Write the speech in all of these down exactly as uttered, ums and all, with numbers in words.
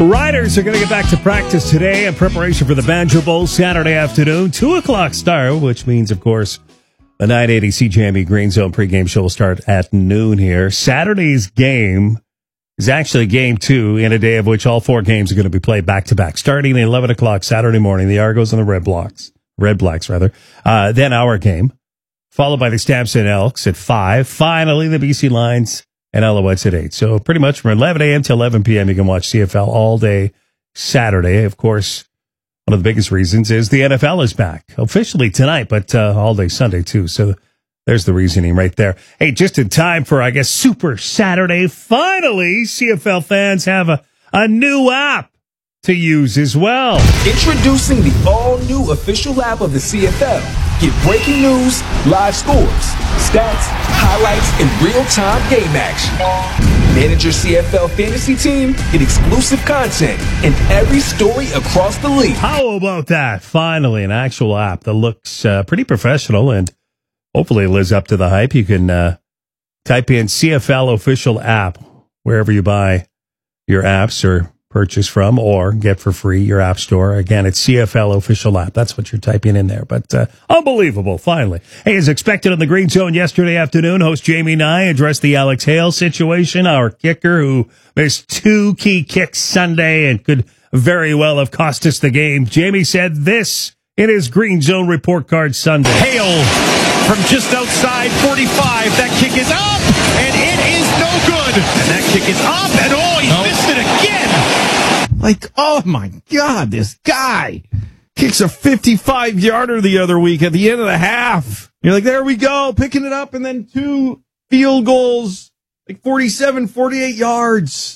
Riders are going to get back to practice today in preparation for the Banjo Bowl Saturday afternoon. two o'clock start, which means, of course, the nine eighty C J M E Green Zone pregame show will start at noon here. Saturday's game is actually game two in a day of which all four games are going to be played back-to-back. Starting at eleven o'clock Saturday morning, the Argos and the Red Blacks, Red Blacks rather. Uh, then our game, followed by the Stamps and Elks at five. Finally, the B C Lions and Alouettes at eight. So pretty much from eleven a.m. to eleven p.m. you can watch C F L all day Saturday. Of course, one of the biggest reasons is the N F L is back officially tonight, but uh, all day Sunday too. So there's the reasoning right there. Hey, just in time for, I guess, Super Saturday. Finally, C F L fans have a, a new app to use as well. Introducing the all-new official app of the C F L. Get breaking news, live scores, stats, highlights, and real-time game action. Manage your C F L fantasy team, get exclusive content, and every story across the league. How about that? Finally, an actual app that looks uh, pretty professional and hopefully lives up to the hype. You can uh, type in C F L official app wherever you buy your apps or purchase from or get for free your app store. Again, it's C F L official app. That's what you're typing in there. But uh, unbelievable, finally. Hey, as expected on the Green Zone yesterday afternoon, host Jamie Nye addressed the Alex Hale situation, our kicker who missed two key kicks Sunday and could very well have cost us the game. Jamie said this in his Green Zone report card Sunday. Hale from just outside forty-five. That kick is up, and it is no good. And that kick is up, and oh, he nope. missed it again. Like, oh my God, this guy kicks a fifty-five yarder the other week at the end of the half. You're like, there we go, picking it up, and then two field goals, like forty-seven, forty-eight yards.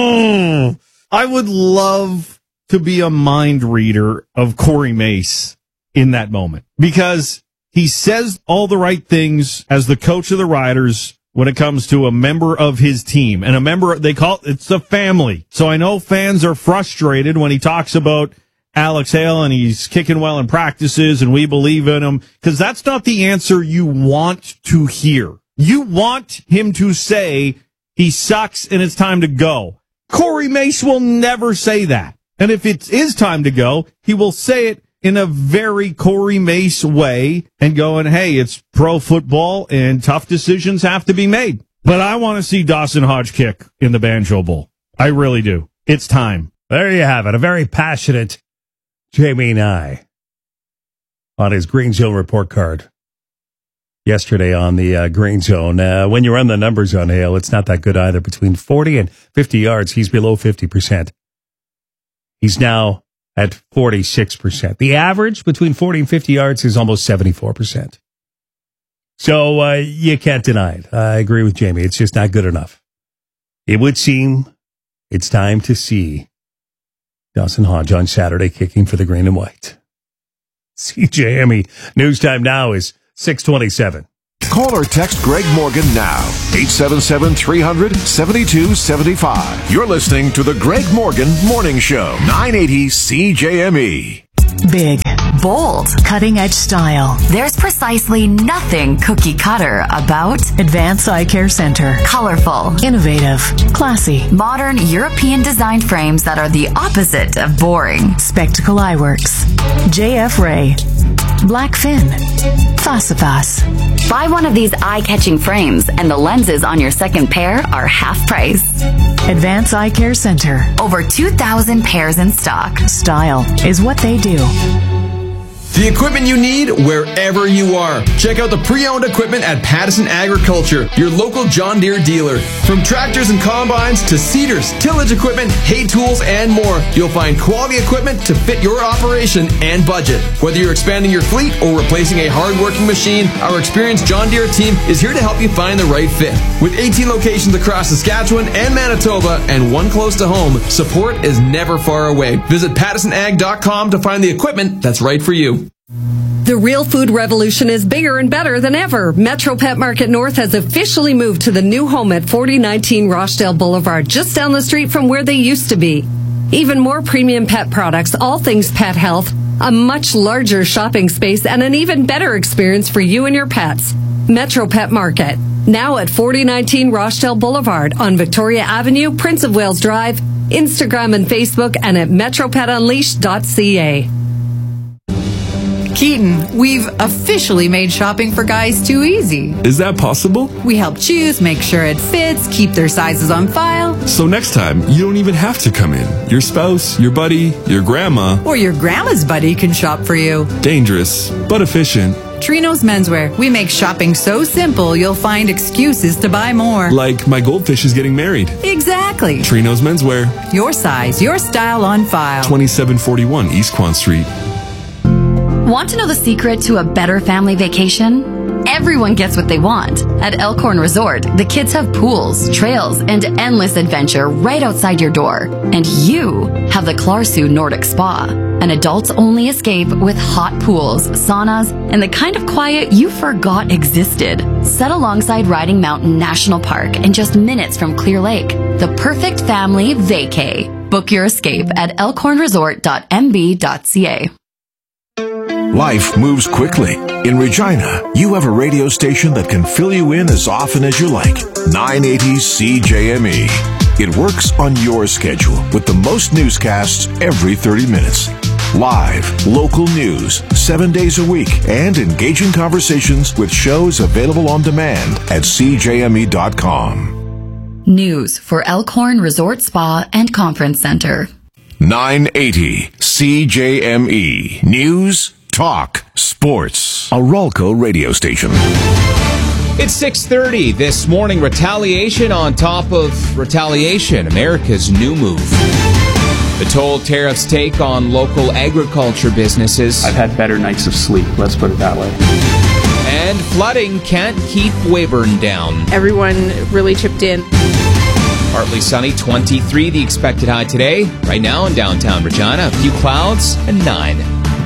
Oh, I would love to be a mind reader of Corey Mace in that moment, because he says all the right things as the coach of the Riders when it comes to a member of his team. And a member, they call it, it's a family. So I know fans are frustrated when he talks about Alex Hale and he's kicking well in practices and we believe in him, because that's not the answer you want to hear. You want him to say he sucks and it's time to go. Corey Mace will never say that. And if it is time to go, he will say it in a very Corey Mace way and going, hey, it's pro football and tough decisions have to be made. But I want to see Dawson Hodge kick in the Banjo Bowl. I really do. It's time. There you have it. A very passionate Jamie Nye on his Green Zone report card yesterday on the uh, Green Zone. Uh, when you run the numbers on Hale, it's not that good either. Between forty and fifty yards, he's below fifty percent. He's now at forty-six percent. The average between forty and fifty yards is almost seventy-four percent. So uh, you can't deny it. I agree with Jamie. It's just not good enough. It would seem it's time to see Dawson Hodge on Saturday kicking for the green and white. C J M E News Time now is six twenty-seven. Call or text Greg Morgan now. eight seven seven, three hundred, seven two seven five. You're listening to the Greg Morgan Morning Show. nine eighty C J M E. Big, bold, cutting-edge style. There's precisely nothing cookie cutter about Advance Eye Care Center. Colorful, innovative, classy, modern European-designed frames that are the opposite of boring. Spectacle Eyeworks, J F Ray, Blackfin, Facipas. Buy one of these eye-catching frames and the lenses on your second pair are half price. Advance Eye Care Center. Over two thousand pairs in stock. Style is what they do. The equipment you need wherever you are. Check out the pre-owned equipment at Pattison Agriculture, your local John Deere dealer. From tractors and combines to seeders, tillage equipment, hay tools, and more, you'll find quality equipment to fit your operation and budget. Whether you're expanding your fleet or replacing a hard-working machine, our experienced John Deere team is here to help you find the right fit. With eighteen locations across Saskatchewan and Manitoba and one close to home, support is never far away. Visit pattison ag dot com to find the equipment that's right for you. The real food revolution is bigger and better than ever. Metro Pet Market North has officially moved to the new home at forty nineteen Rochdale Boulevard, just down the street from where they used to be. Even more premium pet products, all things pet health, a much larger shopping space, and an even better experience for you and your pets. Metro Pet Market, now at forty nineteen Rochdale Boulevard on Victoria Avenue, Prince of Wales Drive, Instagram and Facebook, and at metro pet unleashed dot c a. Keaton, we've officially made shopping for guys too easy. Is that possible? We help choose, make sure it fits, keep their sizes on file. So next time, you don't even have to come in. Your spouse, your buddy, your grandma, or your grandma's buddy can shop for you. Dangerous, but efficient. Trinos Menswear. We make shopping so simple, you'll find excuses to buy more. Like my goldfish is getting married. Exactly. Trinos Menswear. Your size, your style on file. twenty-seven forty-one East Quan Street. Want to know the secret to a better family vacation? Everyone gets what they want. At Elkhorn Resort, the kids have pools, trails, and endless adventure right outside your door. And you have the Klarsu Nordic Spa, an adults-only escape with hot pools, saunas, and the kind of quiet you forgot existed. Set alongside Riding Mountain National Park and just minutes from Clear Lake. The perfect family vacay. Book your escape at elkhorn resort dot m b dot c a. Life moves quickly. In Regina, you have a radio station that can fill you in as often as you like. nine eighty C J M E. It works on your schedule with the most newscasts every thirty minutes. Live, local news, seven days a week, and engaging conversations with shows available on demand at c j m e dot com. News for Elkhorn Resort Spa and Conference Center. nine eighty C J M E. News, talk, sports. A Ralco radio station. It's six thirty this morning. Retaliation on top of retaliation. America's new move. The toll tariffs take on local agriculture businesses. I've had better nights of sleep, let's put it that way. And flooding can't keep Weyburn down. Everyone really chipped in. Partly sunny, twenty-three the expected high today. Right now in downtown Regina, a few clouds and nine.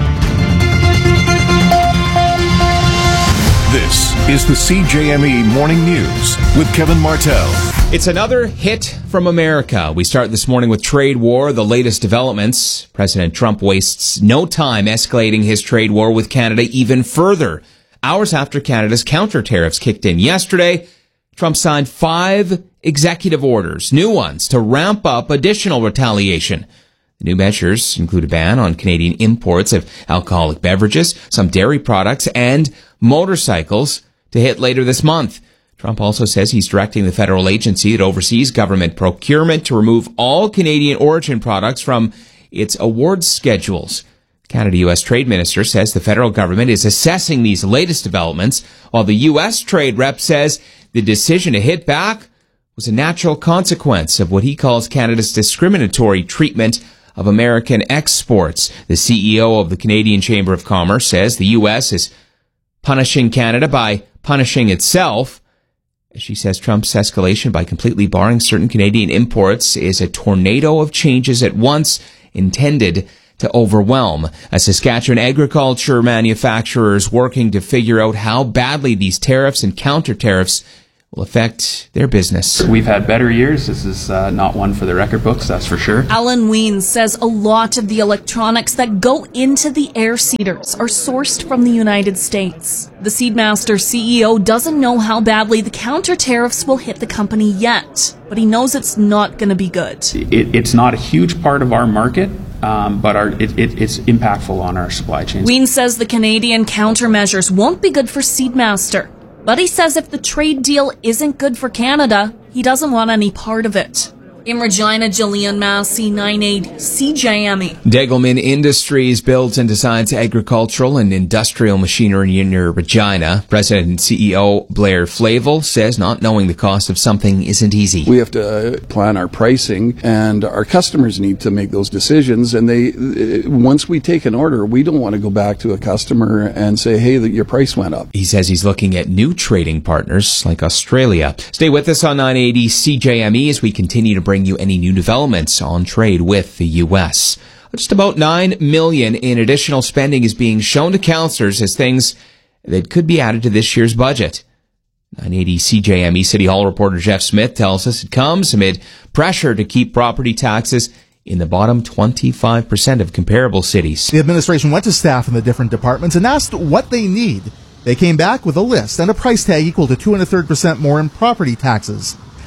This is the C J M E Morning News with Kevin Martell. It's another hit from America. We start this morning with trade war, the latest developments. President Trump wastes no time escalating his trade war with Canada even further. Hours after Canada's counter tariffs kicked in yesterday, Trump signed five executive orders, new ones, to ramp up additional retaliation. The new measures include a ban on Canadian imports of alcoholic beverages, some dairy products, and motorcycles to hit later this month. Trump also says he's directing the federal agency that oversees government procurement to remove all Canadian origin products from its awards schedules. Canada U S Trade Minister says the federal government is assessing these latest developments, while the U S Trade Rep says the decision to hit back was a natural consequence of what he calls Canada's discriminatory treatment of American exports. The C E O of the Canadian Chamber of Commerce says the U S is punishing Canada by punishing itself. She says Trump's escalation by completely barring certain Canadian imports is a tornado of changes at once intended to overwhelm. A Saskatchewan agriculture manufacturer is working to figure out how badly these tariffs and counter tariffs will affect their business. We've had better years. This is uh, not one for the record books, that's for sure. Alan Weens says a lot of the electronics that go into the air seeders are sourced from the United States. The Seedmaster C E O doesn't know how badly the counter tariffs will hit the company yet, but he knows it's not going to be good. It, it's not a huge part of our market, um, but our, it, it, it's impactful on our supply chains. Weens says the Canadian countermeasures won't be good for Seedmaster. But he says if the trade deal isn't good for Canada, he doesn't want any part of it. In Regina, Jillian Massey, nine eighty C J M E. Degelman Industries builds and designs agricultural and industrial machinery near Regina. President and C E O Blair Flavel says not knowing the cost of something isn't easy. We have to plan our pricing, and our customers need to make those decisions. And they, once we take an order, we don't want to go back to a customer and say, hey, your price went up. He says he's looking at new trading partners like Australia. Stay with us on nine eighty C J M E as we continue to bring bring you any new developments on trade with the U S. Just about nine million dollars in additional spending is being shown to councillors as things that could be added to this year's budget. nine eighty C J M E City Hall reporter Jeff Smith tells us it comes amid pressure to keep property taxes in the bottom twenty-five percent of comparable cities. The administration went to staff in the different departments and asked what they need. They came back with a list and a price tag equal to two and a third percent more in property taxes.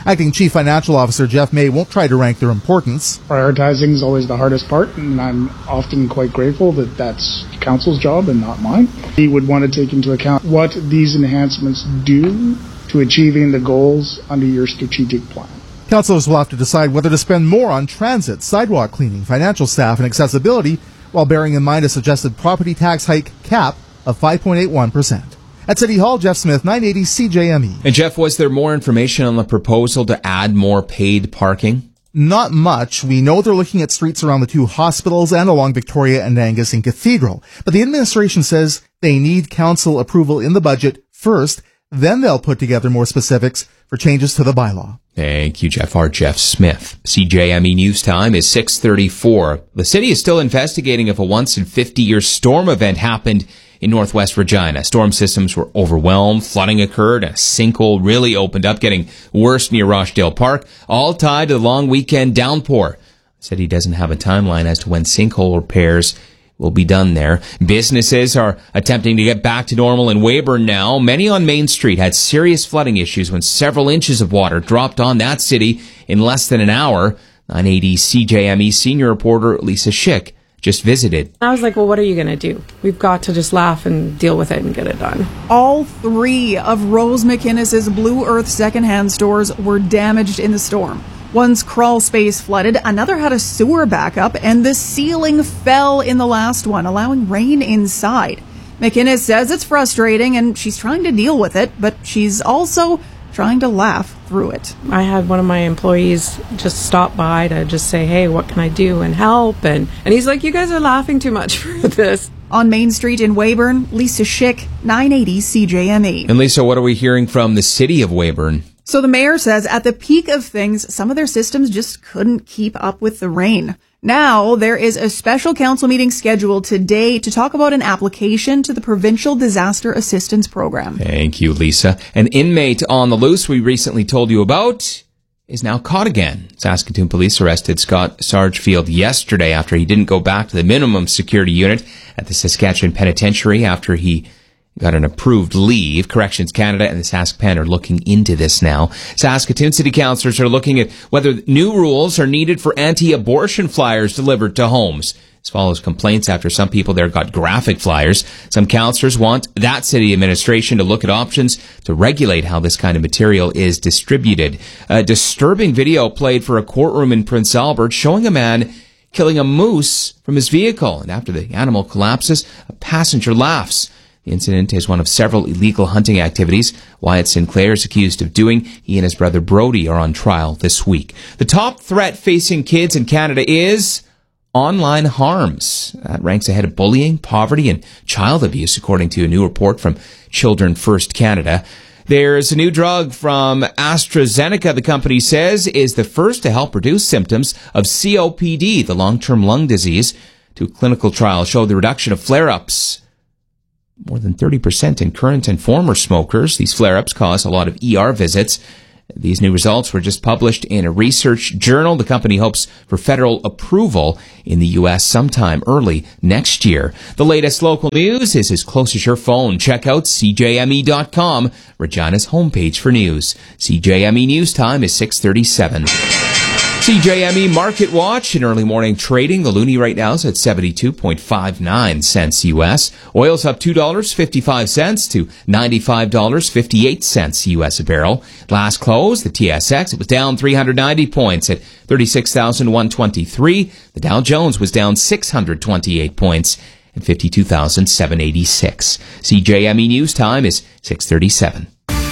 Acting Chief Financial Officer Jeff May won't try to rank their importance. Prioritizing is always the hardest part, and I'm often quite grateful that that's council's job and not mine. He would want to take into account what these enhancements do to achieving the goals under your strategic plan. Councillors will have to decide whether to spend more on transit, sidewalk cleaning, financial staff, and accessibility, while bearing in mind a suggested property tax hike cap of five point eight one percent. At City Hall, Jeff Smith, nine eighty C J M E. And Jeff, was there more information on the proposal to add more paid parking? Not much. We know they're looking at streets around the two hospitals and along Victoria and Angus and Cathedral. But the administration says they need council approval in the budget first, then they'll put together more specifics for changes to the bylaw. Thank you, Jeff. Our Jeff Smith. C J M E News Time is six thirty-four. The city is still investigating if a once in fifty year storm event happened in northwest Regina. Storm systems were overwhelmed, flooding occurred, and a sinkhole really opened up, getting worse near Rochdale Park, all tied to the long weekend downpour. The city doesn't have a timeline as to when sinkhole repairs will be done there. Businesses are attempting to get back to normal in Weyburn now. Many on Main Street had serious flooding issues when several inches of water dropped on that city in less than an hour. nine eighty C J M E senior reporter Lisa Schick just visited. I was like, well, what are you going to do? We've got to just laugh and deal with it and get it done. All three of Rose McInnes's Blue Earth secondhand stores were damaged in the storm. One's crawl space flooded, another had a sewer backup, and the ceiling fell in the last one, allowing rain inside. McInnes says it's frustrating and she's trying to deal with it, but she's also trying to laugh through it. I had one of my employees just stop by to just say, hey, what can I do and help? And, and he's like, you guys are laughing too much for this. On Main Street in Weyburn, Lisa Schick, nine eighty C J M E. And Lisa, what are we hearing from the city of Weyburn? So the mayor says at the peak of things, some of their systems just couldn't keep up with the rain. Now, there is a special council meeting scheduled today to talk about an application to the Provincial Disaster Assistance Program. Thank you, Lisa. An inmate on the loose we recently told you about is now caught again. Saskatoon police arrested Scott Sargefield yesterday after he didn't go back to the minimum security unit at the Saskatchewan Penitentiary after he got an approved leave. Corrections Canada and the SaskPen are looking into this now. Saskatoon city councillors are looking at whether new rules are needed for anti-abortion flyers delivered to homes. This follows complaints after some people there got graphic flyers. Some councillors want that city administration to look at options to regulate how this kind of material is distributed. A disturbing video played for a courtroom in Prince Albert showing a man killing a moose from his vehicle. And after the animal collapses, a passenger laughs. The incident is one of several illegal hunting activities Wyatt Sinclair is accused of doing. He and his brother Brody are on trial this week. The top threat facing kids in Canada is online harms. That ranks ahead of bullying, poverty, and child abuse, according to a new report from Children First Canada. There's a new drug from AstraZeneca, the company says, is the first to help reduce symptoms of C O P D, the long-term lung disease. Two clinical trials showed the reduction of flare-ups more than thirty percent in current and former smokers. These flare-ups cause a lot of E R visits. These new results were just published in a research journal. The company hopes for federal approval in the U S sometime early next year. The latest local news is as close as your phone. Check out C J M E dot com, Regina's homepage for news. C J M E News Time is six thirty-seven. C J M E Market Watch in early morning trading. The loonie right now is at seventy-two point five nine cents U S. Oil's up two dollars and fifty-five cents to ninety-five dollars and fifty-eight cents U S a barrel. Last close, the T S X, it was down three hundred ninety points at thirty-six thousand one hundred twenty-three. The Dow Jones was down six hundred twenty-eight points at fifty-two thousand seven hundred eighty-six. C J M E News Time is six thirty-seven.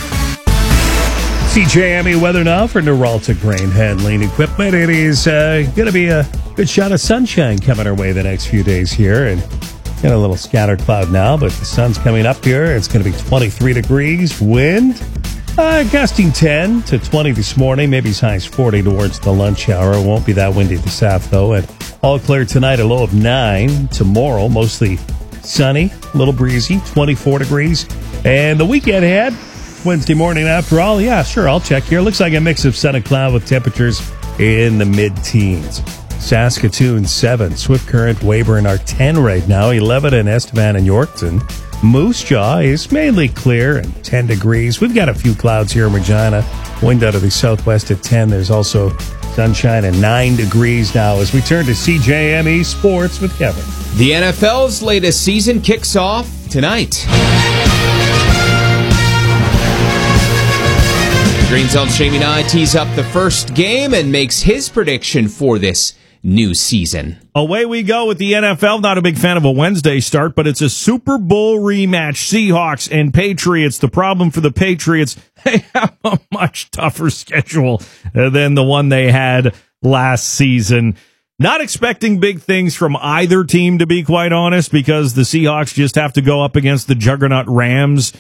C J M E weather now for Neuralta Grain Handling Equipment. It is uh, going to be a good shot of sunshine coming our way the next few days here. And got a little scattered cloud now, but the sun's coming up here. It's going to be twenty-three degrees. Wind uh, gusting ten to twenty this morning. Maybe as high as forty towards the lunch hour. It won't be that windy this afternoon, though. And all clear tonight, a low of nine. Tomorrow, mostly sunny, a little breezy, twenty-four degrees. And the weekend ahead, Wednesday morning after all, yeah, sure, I'll check here. Looks like a mix of sun and cloud with temperatures in the mid-teens. Saskatoon, seven. Swift Current, Weyburn are ten right now. eleven in Estevan and Yorkton. Moose Jaw is mainly clear and ten degrees. We've got a few clouds here in Regina. Wind out of the southwest at ten. There's also sunshine and nine degrees now as we turn to C J M E Sports with Kevin. The N F L's latest season kicks off tonight. Green Zone's Jamie Nye tees up the first game and makes his prediction for this new season. Away we go with the N F L. Not a big fan of a Wednesday start, but it's a Super Bowl rematch. Seahawks and Patriots. The problem for the Patriots, they have a much tougher schedule than the one they had last season. Not expecting big things from either team, to be quite honest, because the Seahawks just have to go up against the juggernaut Rams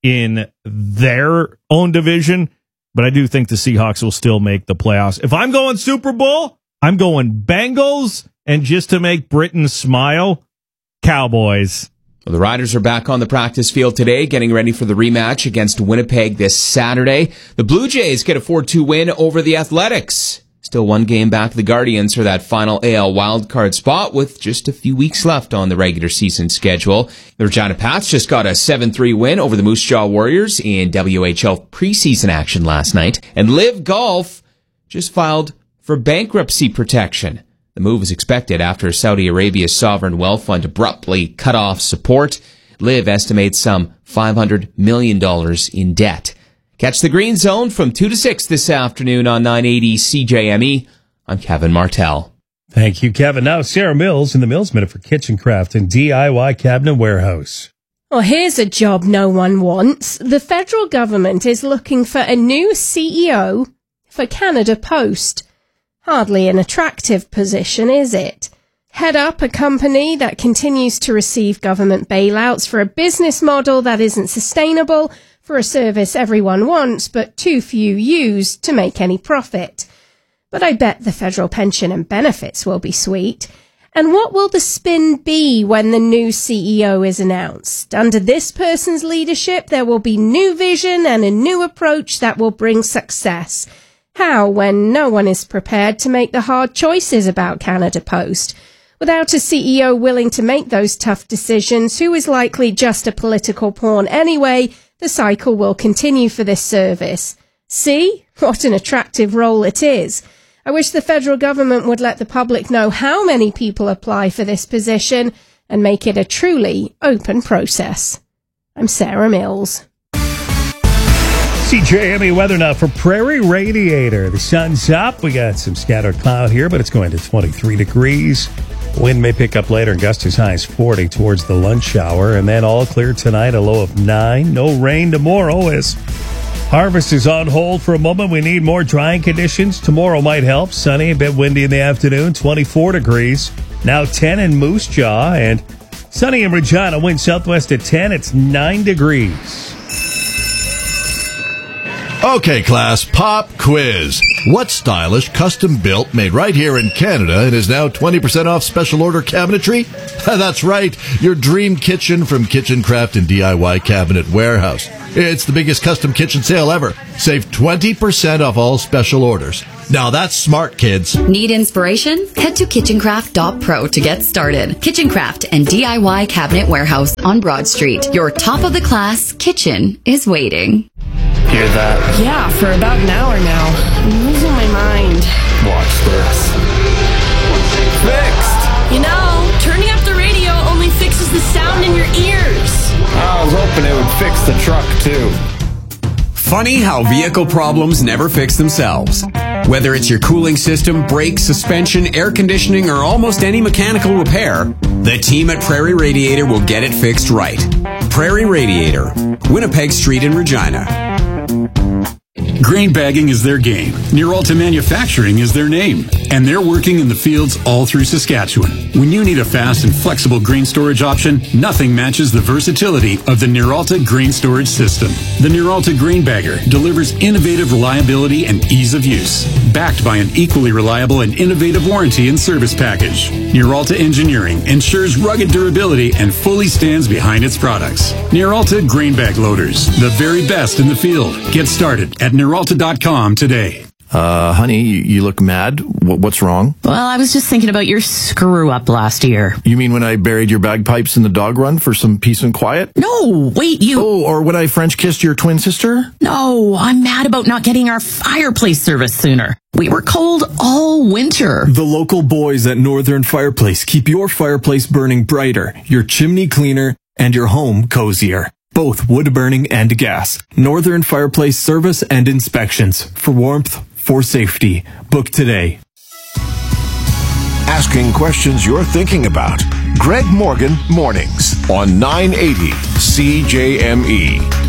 in their own division. But I do think the Seahawks will still make the playoffs. If I'm going Super Bowl, I'm going Bengals, and just to make Britain smile, Cowboys. Well, the Riders are back on the practice field today, getting ready for the rematch against Winnipeg this Saturday. The Blue Jays get a four two win over the Athletics. Still one game back the Guardians for that final A L wildcard spot with just a few weeks left on the regular season schedule. The Regina Pats just got a seven three win over the Moose Jaw Warriors in W H L preseason action last night. And Live Golf just filed for bankruptcy protection. The move is expected after Saudi Arabia's sovereign wealth fund abruptly cut off support. Live estimates some five hundred million dollars in debt. Catch the Green Zone from two to six this afternoon on nine eighty C J M E. I'm Kevin Martell. Thank you, Kevin. Now, Sarah Mills in the Mills Minute for Kitchen Craft and D I Y Cabinet Warehouse. Well, here's a job no one wants. The federal government is looking for a new C E O for Canada Post. Hardly an attractive position, is it? Head up a company that continues to receive government bailouts for a business model that isn't sustainable, for a service everyone wants but too few use to make any profit. But I bet the federal pension and benefits will be sweet. And what will the spin be when the new C E O is announced? Under this person's leadership, there will be new vision and a new approach that will bring success. How, when no one is prepared to make the hard choices about Canada Post? Without a C E O willing to make those tough decisions, who is likely just a political pawn anyway, the cycle will continue for this service. See? What an attractive role it is. I wish the federal government would let the public know how many people apply for this position and make it a truly open process. I'm Sarah Mills. C J M E weather now for Prairie Radiator. The sun's up. We got some scattered cloud here, but it's going to twenty-three degrees. Wind may pick up later and gusts as high as forty towards the lunch hour. And then all clear tonight, a low of nine. No rain tomorrow as harvest is on hold for a moment. We need more drying conditions. Tomorrow might help. Sunny, a bit windy in the afternoon. twenty-four degrees. Now ten in Moose Jaw. And sunny in Regina. Wind southwest at ten. It's nine degrees. Okay, class, pop quiz. What stylish, custom-built, made right here in Canada and is now twenty percent off special order cabinetry? That's right, your dream kitchen from Kitchen Craft and D I Y Cabinet Warehouse. It's the biggest custom kitchen sale ever. Save twenty percent off all special orders. Now that's smart, kids. Need inspiration? Head to kitchen craft dot pro to get started. Kitchen Craft and D I Y Cabinet Warehouse on Broad Street. Your top-of-the-class kitchen is waiting. Hear that? Yeah, for about an hour now. I'm losing my mind. Watch this. Fixed! You know, turning up the radio only fixes the sound in your ears. I was hoping it would fix the truck, too. Funny how vehicle problems never fix themselves. Whether it's your cooling system, brakes, suspension, air conditioning, or almost any mechanical repair, the team at Prairie Radiator will get it fixed right. Prairie Radiator, Winnipeg Street in Regina. Grain bagging is their game. Nearalta Manufacturing is their name. And they're working in the fields all through Saskatchewan. When you need a fast and flexible grain storage option, nothing matches the versatility of the Nearalta Grain Storage System. The Nearalta Grain Bagger delivers innovative reliability and ease of use, backed by an equally reliable and innovative warranty and service package. Nearalta Engineering ensures rugged durability and fully stands behind its products. Nearalta Grain Bag Loaders, the very best in the field. Get started at Nearalta dot com today. Uh, honey, you, you look mad. W- what's wrong? Well, I was just thinking about your screw-up last year. You mean when I buried your bagpipes in the dog run for some peace and quiet? No, wait, you... Oh, or when I French kissed your twin sister? No, I'm mad about not getting our fireplace service sooner. We were cold all winter. The local boys at Northern Fireplace keep your fireplace burning brighter, your chimney cleaner, and your home cozier. Both wood burning and gas. Northern Fireplace service and inspections. For warmth, for safety. Book today. Asking questions you're thinking about. Greg Morgan Mornings on nine eighty C J M E.